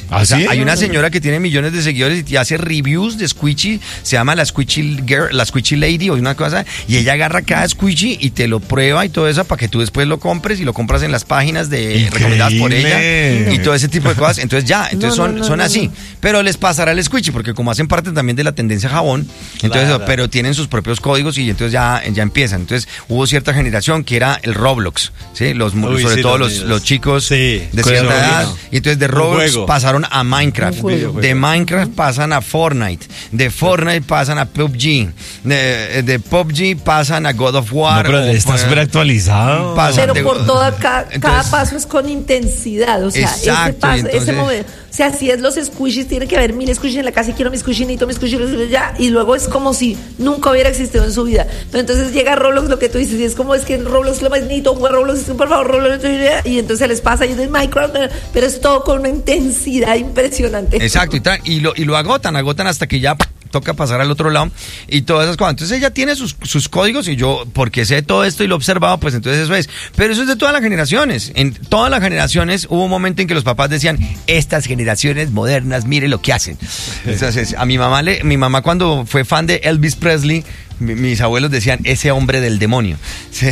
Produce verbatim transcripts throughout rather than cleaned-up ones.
¿Ah, o sea, sí? hay una señora que tiene millones de seguidores y hace reviews de Squishy, se llama la Squishy Girl, la Squishy Lady o una cosa, y ella agarra cada Squishy y te lo prueba y todo eso para que tú después lo compres y lo compras en las páginas de Increíble. recomendadas por ella y todo ese tipo de cosas. Entonces ya, entonces No, son, no, no, son no, así. no. Pero les pasará el Squishy porque como hacen parte también de la tendencia jabón, entonces, Claro. pero tienen sus propios códigos y entonces ya, ya empiezan. Entonces hubo cierta generación que era el Roblox, ¿sí? Los, Uy, sobre sí, todo los los, niños. los chicos Sí. de Con cierta el edad. juego. Y entonces de Un Roblox juego. pasaron a Minecraft. Un juego. De Minecraft pasan a Fortnite. De Fortnite pasan a P U B G. De, de P U B G pasan a God of No, War. pero o, está pues, súper actualizado. Pasa- Pero de- por toda ca- cada Entonces- paso es con intensidad, o sea, ese Exacto, paso, y entonces- ese momento, o sea, si es los squishies, tiene que haber mil squishies en la casa y quiero mi squishinito, mi squishinito, ya, y luego es como si nunca hubiera existido en su vida. Pero entonces llega Roblox, lo que tú dices, y es como es que en Roblox lo más bonito, jugar Roblox, por favor, Roblox, y entonces les pasa, y es de Minecraft, pero, pero es todo con una intensidad impresionante. Exacto, y, tra- y, lo, y lo agotan, agotan hasta que ya toca pasar al otro lado y todas esas cosas. Entonces ella tiene sus, sus códigos y yo, porque sé todo esto y lo he observado, pues entonces eso es. Pero eso es de todas las generaciones. En todas las generaciones hubo un momento en que los papás decían, estas generaciones modernas, mire lo que hacen. Entonces a mi mamá, le, mi mamá cuando fue fan de Elvis Presley, mi- mis abuelos decían, ese hombre del demonio. Sí.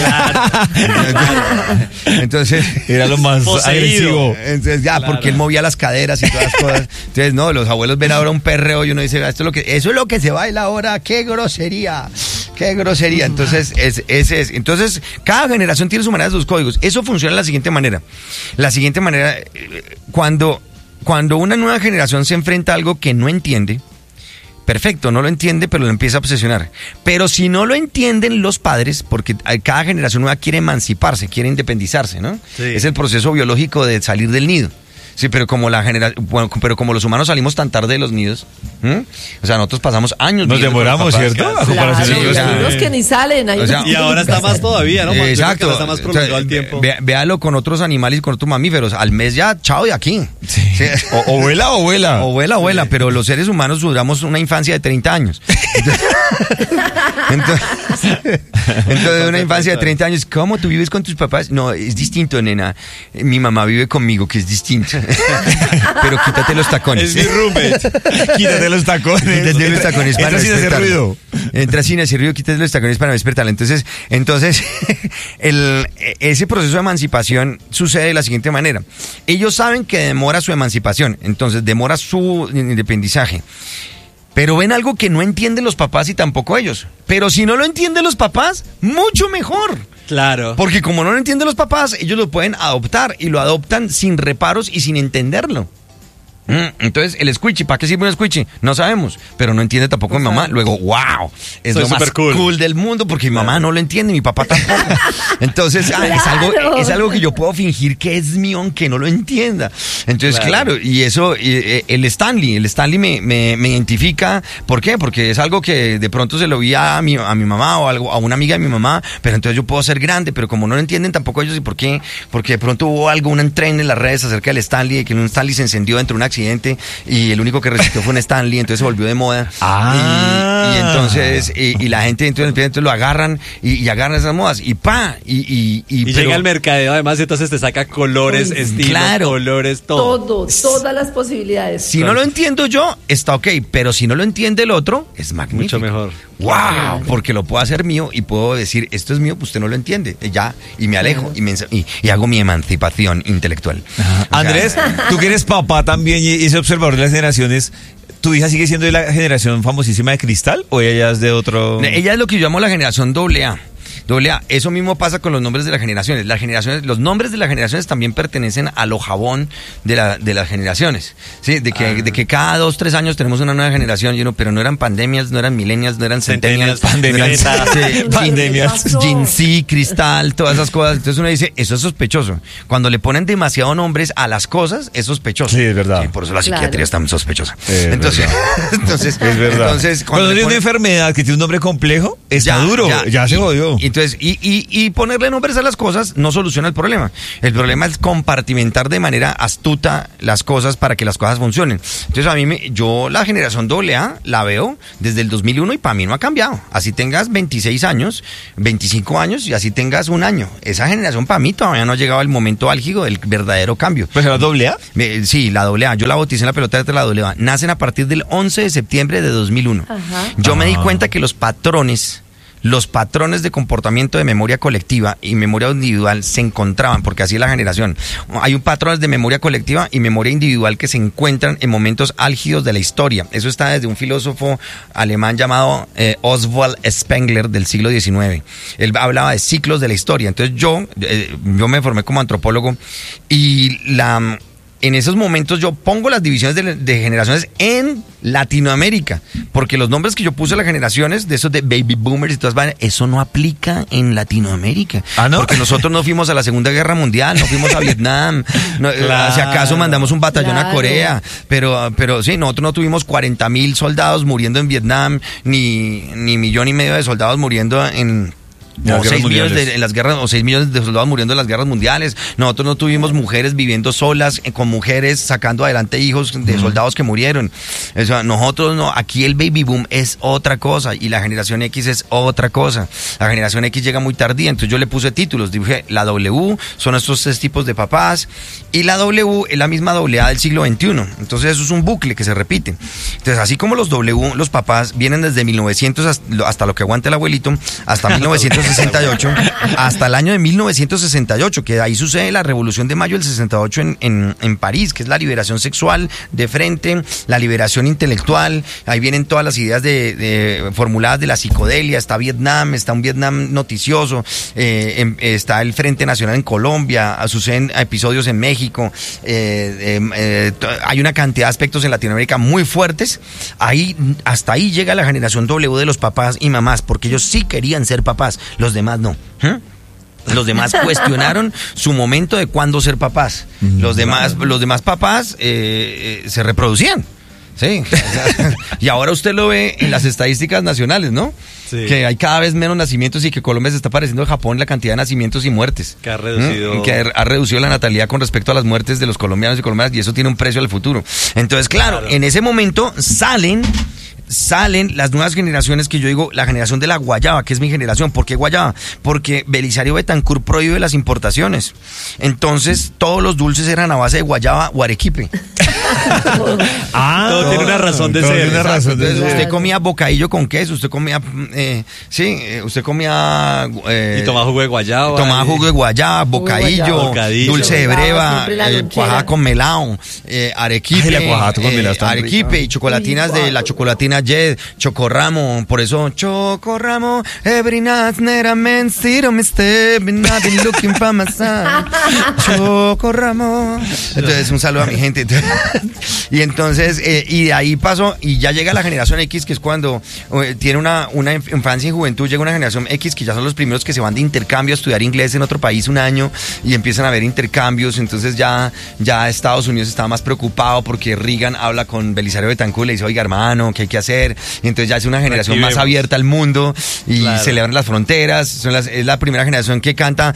Entonces... Era lo más Poseído. agresivo. Entonces ya, Claro. porque él movía las caderas y todas las cosas. Entonces, no, los abuelos ven ahora un perreo y uno dice, esto es lo que, eso es lo que se baila ahora, qué grosería, qué grosería. Entonces, es, ese es. Entonces, cada generación tiene su manera, sus códigos. Eso funciona de la siguiente manera. La siguiente manera, eh, cuando, cuando una nueva generación se enfrenta a algo que no entiende, perfecto, no lo entiende, pero lo empieza a obsesionar. Pero si no lo entienden los padres, porque cada generación nueva quiere emanciparse, quiere independizarse, ¿no? Sí. Es el proceso biológico de salir del nido. Sí, pero como la genera- bueno, pero como los humanos salimos tan tarde de los nidos, ¿m? O sea, nosotros pasamos años. Nos viviendo con demoramos, los papás. ¿cierto? A Claro, comparación de sí, ellos. o sea, los niños que ni salen ahí. o sea, Y ahora está más todavía, ¿no? Yo creo que Exacto. ahora está más prolongado O sea, el tiempo. ve- véalo con otros animales y con otros mamíferos. Al mes ya, chao de aquí. Sí. Sí. O, o vuela o vuela. O vuela, vuela, pero los seres humanos duramos una infancia de treinta años. Entonces, entonces, una infancia de treinta años, ¿cómo tú vives con tus papás? No, es distinto, nena. Mi mamá vive conmigo, que es distinto. Pero quítate los tacones. Es mi roommate. Quítate los tacones. Quítate los tacones para Entra sin hacer despertarla. ruido. Entra sin hacer ruido, quítate los tacones para despertarla. Entonces, entonces el, ese proceso de emancipación sucede de la siguiente manera. Ellos saben que demora su emancipación, entonces demora su independizaje. Pero ven algo que no entienden los papás y tampoco ellos. Pero si no lo entienden los papás, mucho mejor. Claro. Porque como no lo entienden los papás, ellos lo pueden adoptar y lo adoptan sin reparos y sin entenderlo. Mm, Entonces, el squishy, ¿para qué sirve un squishy? No sabemos, pero no entiende tampoco mi mamá. Luego, wow, es Soy lo más súper cool. cool del mundo porque mi mamá no lo entiende, mi papá tampoco. Entonces, ah, es, algo, Claro. es algo que yo puedo fingir que es mío aunque no lo entienda. Entonces, Claro. claro, y eso, y, eh, el Stanley, el Stanley me, me, me identifica. ¿Por qué? Porque es algo que de pronto se lo vi a mi, a mi mamá o algo, a una amiga de mi mamá, pero entonces yo puedo ser grande, pero como no lo entienden tampoco ellos, ¿y por qué? Porque de pronto hubo algo, un tren en las redes acerca del Stanley, que un Stanley se encendió dentro de un accidente y el único que resistió fue un Stanley, entonces se volvió de moda. Ah. Y, y entonces, y, y la gente entonces, entonces lo agarran y, y agarran esas modas y pa, y, y, y, Y pero- llega al mercadeo además y entonces te saca colores, Uy, estilos, claro. colores, todo. Todo, todas las posibilidades. Si no lo entiendo yo, está ok, pero si no lo entiende el otro, es magnífico. Mucho mejor. ¡Wow! Porque lo puedo hacer mío y puedo decir, esto es mío, pues usted no lo entiende. Y ya, y me alejo y, me, ens- y, y hago mi emancipación intelectual. O sea, Andrés, tú que eres papá también y ese observador de las generaciones, ¿tu hija sigue siendo de la generación famosísima de Cristal o ella ya es de otro...? ella es lo que yo llamo la generación doble A. Doble A, eso mismo pasa con los nombres de las generaciones. Las generaciones, los nombres de las generaciones también pertenecen a lo jabón de, la, de las generaciones. Sí, de que, Ah. de que cada dos, tres años tenemos una nueva generación, y uno, pero no eran pandemias, no eran millennials, no eran centennials, Centennials, no eran- pandemias. sí, Pandemias. ¿Qué pasó? Gen Z, Cristal, todas esas cosas. Entonces uno dice, eso es sospechoso. Cuando le ponen demasiado nombres a las cosas, es sospechoso. Sí, es verdad. Sí, por eso la Claro. psiquiatría es tan sospechosa. Es entonces, entonces, Es verdad. entonces, Cuando le tiene una ponen- enfermedad que tiene un nombre complejo, está Ya, duro, ya, ya. se Y- jodió. y Entonces, y, y, y ponerle nombres a las cosas no soluciona el problema. El problema es compartimentar de manera astuta las cosas para que las cosas funcionen. Entonces, a mí, me, yo la generación doble A la veo desde el dos mil uno y para mí no ha cambiado. Así tengas veintiséis años, veinticinco años y así tengas un año. Esa generación para mí todavía no ha llegado el momento álgido del verdadero cambio. ¿Pues la doble A? Eh, sí, la doble A. Yo la bauticé en la pelota de la doble A. Nacen a partir del once de septiembre de dos mil uno. Ajá. Yo Ah. me di cuenta que los patrones, los patrones de comportamiento de memoria colectiva y memoria individual se encontraban, porque así es la generación. Hay un patrón de memoria colectiva y memoria individual que se encuentran en momentos álgidos de la historia. Eso está desde un filósofo alemán llamado eh, Oswald Spengler del siglo diecinueve. Él hablaba de ciclos de la historia. Entonces yo, eh, yo me formé como antropólogo y la... En esos momentos yo pongo las divisiones de, de generaciones en Latinoamérica, porque los nombres que yo puse a las generaciones, de esos de baby boomers y todas, eso no aplica en Latinoamérica. ¿Ah, no? Porque nosotros no fuimos a la Segunda Guerra Mundial, no fuimos a Vietnam, no, Claro. si acaso mandamos un batallón Claro. a Corea, pero, pero sí, nosotros no tuvimos cuarenta mil soldados muriendo en Vietnam, ni, ni millón y medio de soldados muriendo en... Las O guerras seis millones mundiales. de, en las guerras, o seis millones de soldados muriendo en las guerras mundiales. Nosotros no tuvimos mujeres viviendo solas, eh, con mujeres sacando adelante hijos de soldados que murieron. O sea, nosotros no, aquí el baby boom es otra cosa y la generación X es otra cosa. La generación X llega muy tardía, entonces yo le puse títulos, dije, la W son estos tres tipos de papás y la W es la misma doble A del siglo veintiuno. Entonces eso es un bucle que se repite. Entonces así como los W, los papás vienen desde mil novecientos hasta, hasta lo que aguante el abuelito, hasta mil novecientos sesenta y ocho, hasta el año de mil novecientos sesenta y ocho, que ahí sucede la Revolución de Mayo del sesenta y ocho en, en, en París, que es la liberación sexual de frente, la liberación intelectual, ahí vienen todas las ideas de, de formuladas de la psicodelia, está Vietnam, está un Vietnam noticioso, eh, en, está el Frente Nacional en Colombia, suceden episodios en México, eh, eh, eh, hay una cantidad de aspectos en Latinoamérica muy fuertes, ahí, hasta ahí llega la generación W de los papás y mamás, porque ellos sí querían ser papás, los demás no. ¿Eh? Los demás cuestionaron su momento de cuándo ser papás. Los demás, los demás papás eh, eh, se reproducían. Sí. Y ahora usted lo ve en las estadísticas nacionales, ¿no? Sí. Que hay cada vez menos nacimientos y que Colombia se está pareciendo a Japón en la cantidad de nacimientos y muertes. Que ha reducido. ¿Mm? Que ha, ha reducido la natalidad con respecto a las muertes de los colombianos y colombianas y eso tiene un precio al futuro. Entonces, claro, Claro. en ese momento salen... Salen las nuevas generaciones que yo digo, la generación de la guayaba, que es mi generación. ¿Por qué guayaba? Porque Belisario Betancur prohíbe las importaciones. Entonces, todos los dulces eran a base de guayaba o arequipe. Ah, Todo tiene una razón de todo ser. tiene una Exacto. razón de Entonces, ser. usted comía bocadillo con queso, usted comía, eh, sí, eh, usted comía... eh, Y tomaba jugo de guayaba. Tomaba y- jugo de guayaba, bocadillo, Bocadillo. dulce de Melao, breva, siempre la eh, lonchera. cuajada con melao, eh, arequipe, Ay, la cuajada con melao es tan arequipe rica. y chocolatinas Uy, de la guau. chocolatina Jet, chocorramo, por eso chocorramo, every night neramente ciro me step, I've been looking for my son, chocoramo. Entonces un saludo a mi gente. Y entonces, eh, y de ahí pasó, y ya llega la generación X, que es cuando eh, tiene una, una infancia y juventud, llega una generación X, que ya son los primeros que se van de intercambio a estudiar inglés en otro país un año, y empiezan a haber intercambios, entonces ya, ya Estados Unidos estaba más preocupado porque Reagan habla con Belisario Betancur y le dice, oiga hermano, ¿qué hay que hacer? Y entonces ya es una generación más Reactivemos. abierta al mundo, y Claro. celebran las fronteras, son las, es la primera generación que canta...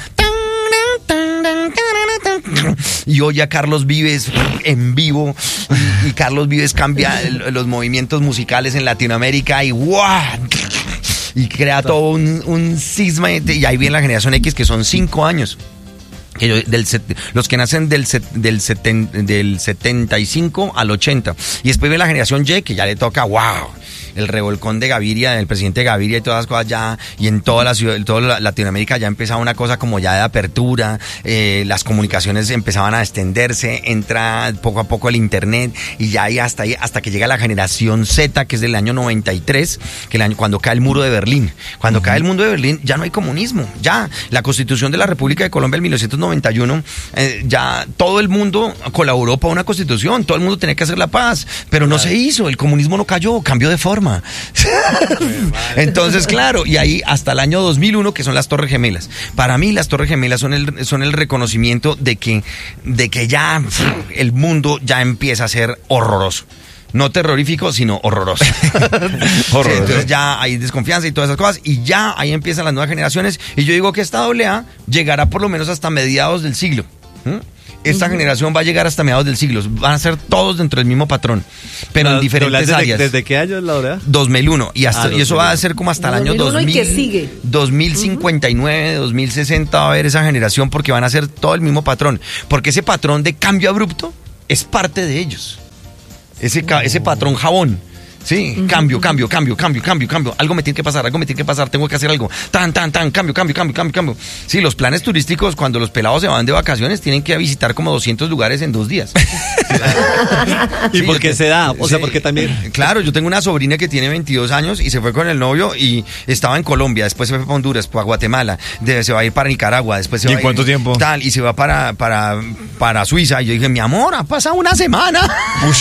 Y oye a Carlos Vives en vivo y, y Carlos Vives cambia el- los movimientos musicales en Latinoamérica y ¡guau! Y crea todo un, un cisma y y ahí viene la generación X que son cinco años. Que yo- Del, set- los que nacen del, set- del, seten- del setenta y cinco al ochenta. Y después viene la generación Y que ya le toca, wow, el revolcón de Gaviria, del presidente Gaviria y todas las cosas ya, y en toda la ciudad, en toda la- Latinoamérica ya empezaba una cosa como ya de apertura, eh, las comunicaciones empezaban a extenderse, entra poco a poco el internet, y ya ahí hasta ahí, hasta que llega la generación Z, que es del año noventa y tres, que el año, cuando cae el muro de Berlín. Cuando cae el muro de Berlín, ya no hay comunismo, ya, la Constitución de la República de Colombia en mil novecientos noventa y uno, eh, ya todo el mundo colaboró para una constitución, todo el mundo tenía que hacer la paz, pero no se hizo, el comunismo no cayó, cambió de forma. Entonces, claro, y ahí hasta el año dos mil uno, que son las Torres Gemelas. Para mí las Torres Gemelas son el, son el reconocimiento de que, de que ya pf, el mundo ya empieza a ser horroroso. No terrorífico, sino horroroso. Horroroso. Sí, entonces ya hay desconfianza y todas esas cosas, y ya ahí empiezan las nuevas generaciones, y yo digo que esta doble A llegará por lo menos hasta mediados del siglo. ¿Mm? Esta uh-huh. generación va a llegar hasta mediados del siglo, van a ser todos dentro del mismo patrón, pero no, en diferentes desde, áreas. ¿Desde qué año es la doble A? dos mil uno, y, hasta, ah, y eso va a ser como hasta el año dos mil. Y que sigue. dos mil cincuenta y nueve, dos mil sesenta va a haber esa generación, porque van a ser todo el mismo patrón, porque ese patrón de cambio abrupto es parte de ellos. Ese, ca- ese patrón jabón. Sí, uh-huh. cambio, cambio, cambio, cambio, cambio, cambio. Algo me tiene que pasar, algo me tiene que pasar, tengo que hacer algo. Tan, tan, tan, cambio, cambio, cambio, cambio, cambio. Sí, los planes turísticos, cuando los pelados se van de vacaciones, tienen que visitar como doscientos lugares en dos días. ¿Y sí, por qué te, se da? O sí, sea, porque también... Claro, yo tengo una sobrina que tiene veintidós años y se fue con el novio y estaba en Colombia, después se fue para Honduras, para Guatemala, de, se va a ir para Nicaragua, después se ¿Y va en cuánto ir, tiempo? Tal, y se va para, para, para Suiza. Y yo dije, mi amor, ha pasado una semana. O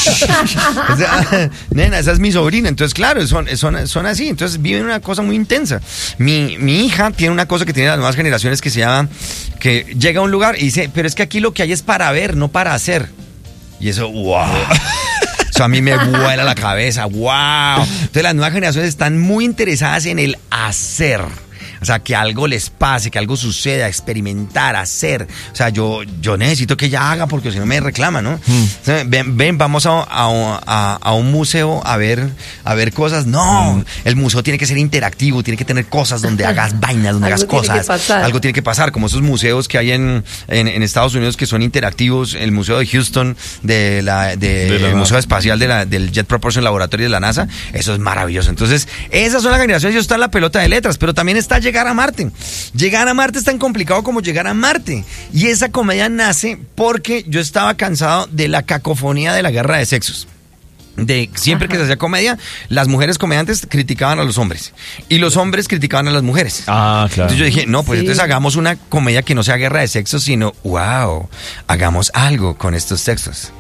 sea, nena, esa es mi sobrina. Entonces, claro, Son, son, son así, entonces viven una cosa muy intensa. Mi, mi hija tiene una cosa que tiene las nuevas generaciones que se llama, que llega a un lugar y dice, pero es que aquí lo que hay es para ver, no para hacer. Y eso, wow. Eso a mí me vuela la cabeza, wow. Entonces las nuevas generaciones están muy interesadas en el hacer. O sea, que algo les pase, que algo suceda, experimentar, hacer. O sea, yo, yo necesito que ella haga porque si no me reclama, ¿no? Mm. O sea, ven, ven, vamos a, a, a, a un museo a ver, a ver cosas. No, mm. el museo tiene que ser interactivo, tiene que tener cosas donde hagas vainas, donde hagas cosas. Algo tiene que pasar, como esos museos que hay en, en, en Estados Unidos que son interactivos. El Museo de Houston, de la, de, de la el Museo Espacial de la, del Jet Propulsion Laboratory de la NASA. Eso es maravilloso. Entonces, esas son las generaciones. Yo está en la pelota de letras, pero también está llegar a Marte. Llegar a Marte es tan complicado como llegar a Marte. Y esa comedia nace porque yo estaba cansado de la cacofonía de la guerra de sexos. De siempre Ajá. que se hacía comedia, las mujeres comediantes criticaban a los hombres y los hombres criticaban a las mujeres. Ah, claro. Entonces yo dije, no, pues sí. entonces hagamos una comedia que no sea guerra de sexos, sino, wow, hagamos algo con estos sexos.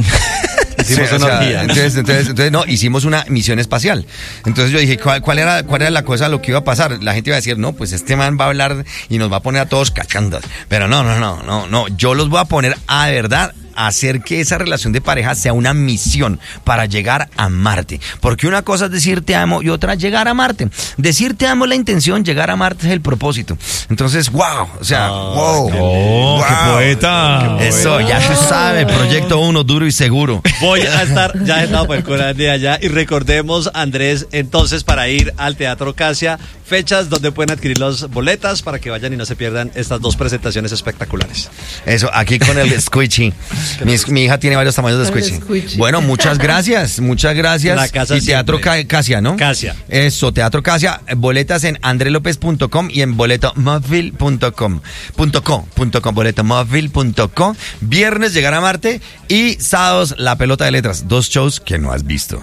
Hicimos sí, una o sea, entonces, entonces, entonces, no, hicimos una misión espacial. Entonces yo dije, ¿cuál, cuál, era, ¿cuál era la cosa, lo que iba a pasar? La gente iba a decir, no, pues este man va a hablar y nos va a poner a todos cachondos. Pero no, no, no, no, no. Yo los voy a poner a de verdad hacer que esa relación de pareja sea una misión para llegar a Marte. Porque una cosa es decir te amo y otra llegar a Marte. Decir te amo es la intención, llegar a Marte es el propósito. Entonces, wow, o sea, oh, wow. ¡Oh, wow. qué poeta! Eso, ya se sabe, proyecto uno, duro y seguro. Voy a estar, ya he estado por el corazón de allá y recordemos, Andrés, entonces para ir al Teatro Casia, fechas donde pueden adquirir las boletas para que vayan y no se pierdan estas dos presentaciones espectaculares. Eso, aquí con el squishy. Mi, mi hija tiene varios tamaños de squishy. squishy. Bueno, muchas gracias, muchas gracias. La casa y Teatro Ca- Casia, ¿no? Casia. Eso, Teatro Casia, boletas en andrelopez punto com y en boletomóvil punto com. Punto punto com, boletomóvil punto com. Viernes llegar a Marte y sábados La Pelota de Letras, dos shows que no has visto.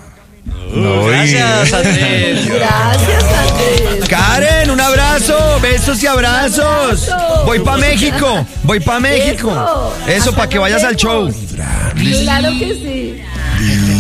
Uh, gracias, Andrés. Gracias, Andrés. Karen, un abrazo, besos y abrazos. Abrazo. Voy para México, voy para México. Eso, Eso para que vayas al show. Claro que sí.